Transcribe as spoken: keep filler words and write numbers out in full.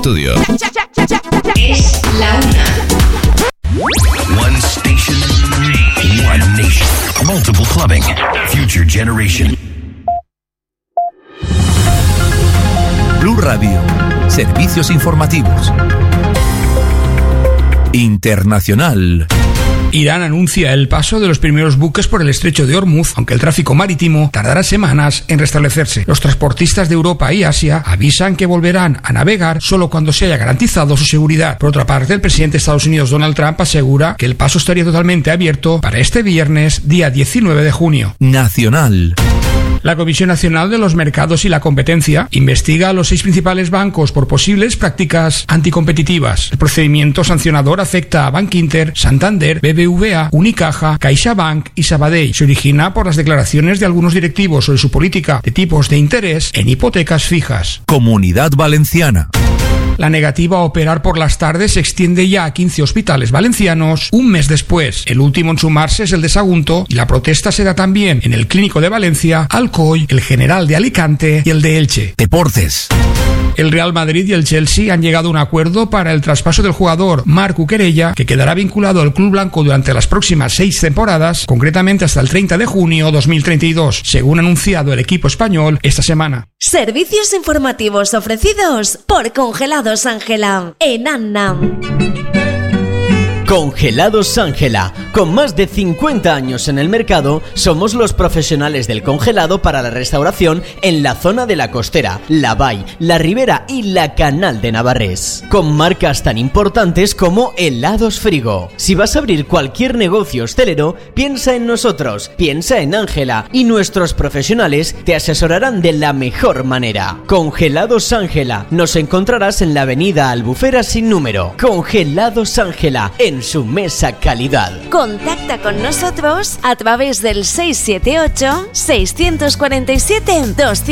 estudio. Es la una. One station, one nation. Multiple clubbing. Future generation. Blue Radio. Servicios informativos. Internacional. Irán anuncia el paso de los primeros buques por el estrecho de Hormuz, aunque el tráfico marítimo tardará semanas en restablecerse. Los transportistas de Europa y Asia avisan que volverán a navegar solo cuando se haya garantizado su seguridad. Por otra parte, el presidente de Estados Unidos, Donald Trump, asegura que el paso estaría totalmente abierto para este viernes, día diecinueve de junio. Nacional. La Comisión Nacional de los Mercados y la Competencia investiga a los seis principales bancos por posibles prácticas anticompetitivas. El procedimiento sancionador afecta a Bankinter, Santander, B B V A, Unicaja, CaixaBank y Sabadell. Se origina por las declaraciones de algunos directivos sobre su política de tipos de interés en hipotecas fijas. Comunidad Valenciana. La negativa a operar por las tardes se extiende ya a quince hospitales valencianos un mes después. El último en sumarse es el de Sagunto y la protesta se da también en el Clínico de Valencia, Alcoy, el General de Alicante y el de Elche. Deportes. El Real Madrid y el Chelsea han llegado a un acuerdo para el traspaso del jugador Marc Cucurella, que quedará vinculado al club blanco durante las próximas seis temporadas, concretamente hasta el treinta de junio de dos mil treinta y dos, según ha anunciado el equipo español esta semana. Servicios informativos ofrecidos por Congelados Ángela en Annam. Congelados Ángela. Con más de cincuenta años en el mercado, somos los profesionales del congelado para la restauración en la zona de la Costera, la Vall, la Ribera y la Canal de Navarrés. Con marcas tan importantes como Helados Frigo. Si vas a abrir cualquier negocio hostelero, piensa en nosotros, piensa en Ángela y nuestros profesionales te asesorarán de la mejor manera. Congelados Ángela. Nos encontrarás en la avenida Albufera sin número. Congelados Ángela, en su mesa calidad. Contacta con nosotros a través del seis siete ocho, seis cuatro siete, dos